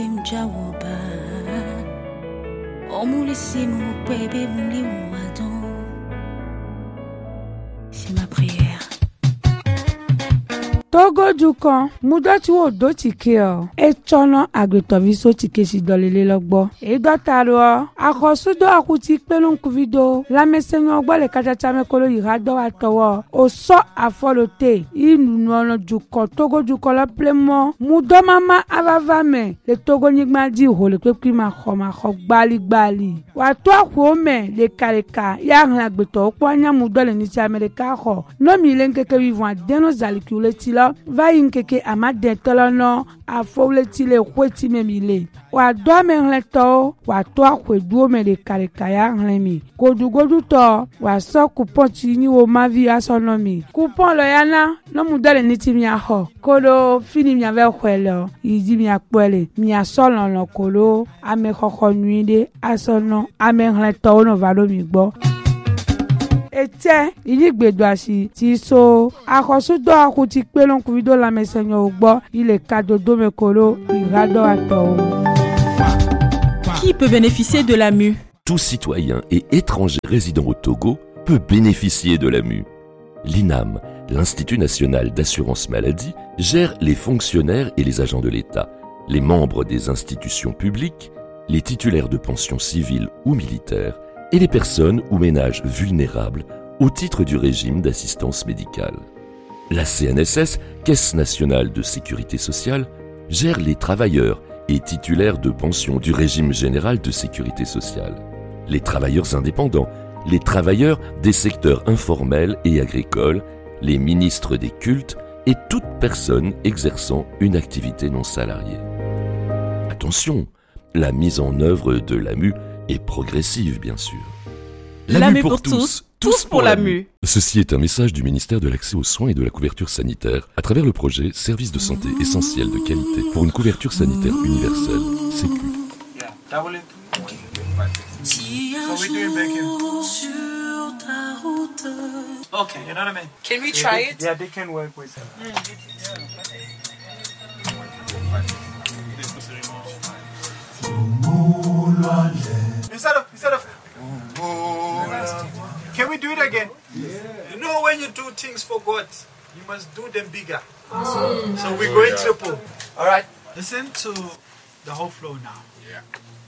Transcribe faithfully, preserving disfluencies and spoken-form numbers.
C'est ma prière. Togo dukan mudoti wo do tike o e chono agretoviso tike si dolele logbo e dotaro akosudo akuti pelun kuvido la mesenyo ogbo le kachacha mekolo yirado atowo o so afolote inu no dukan Togo dukan la plemo mudo mama avava me le Togo nigma di ho le pepi ma kho ma kho gbali gbali wa to akwo me le kaleka ya ran agbeto opo anya mudo le ni ti America ho no mi le nkeke vivant deno zalikule va yinkeke amade tolono afowleti le kweti memile wa do me hleto wa to akweduo me le karekaya hlemi godugodu to wa so coupon ti ni wo mavi asonomi coupon lo yana no mudale ni ti mi aho kodo fini mi ave kwelo yidi mi apole mi asolon lo kolo ame khokho nuide asono ame hleto no valo mi gbo ete iligbedo asi ti so akosudo akuti pelon kuvido la mesenyo ogbo ile kadodo mekolo irado ato. Qui peut bénéficier de l'A M U? Tout citoyen et étranger résident au Togo peut bénéficier de l'A M U. L'I N A M, l'Institut national d'assurance maladie, gère les fonctionnaires et les agents de l'État, les membres des institutions publiques, les titulaires de pensions civiles ou militaires, et les personnes ou ménages vulnérables au titre du régime d'assistance médicale. La C N S S, Caisse nationale de sécurité sociale, gère les travailleurs et titulaires de pensions du régime général de sécurité sociale, les travailleurs indépendants, les travailleurs des secteurs informels et agricoles, les ministres des cultes et toute personne exerçant une activité non salariée. Attention, la mise en œuvre de l'A M U est progressive, bien sûr. L'A M U pour tous, tous pour l'A M U. Ceci est un message du ministère de l'Accès aux soins et de la couverture sanitaire à travers le projet Services de santé essentiels de qualité pour une couverture sanitaire universelle, C Q. Okay, you know what I mean? Can we try it? Yeah, they can work with it. Instead of, instead of, can we do it again? Yeah. You know, when you do things for God, you must do them bigger. Mm. So we're going triple. All right. Listen to the whole flow now. Yeah.